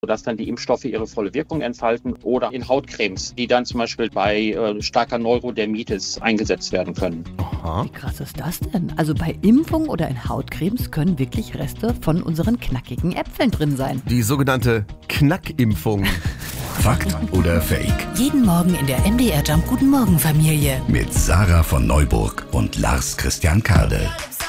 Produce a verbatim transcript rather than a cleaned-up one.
sodass dann die Impfstoffe ihre volle Wirkung entfalten, oder in Hautcremes, die dann zum Beispiel bei äh, starker Neurodermitis eingesetzt werden können. Aha. Wie krass ist das denn? Also bei Impfung oder in Hautcremes können wirklich Reste von unseren knackigen Äpfeln drin sein. Die sogenannte Knackimpfung. Fakt oder Fake? Jeden Morgen in der M D R Jump Guten Morgen Familie. Mit Sarah von Neuburg und Lars Christian Kade.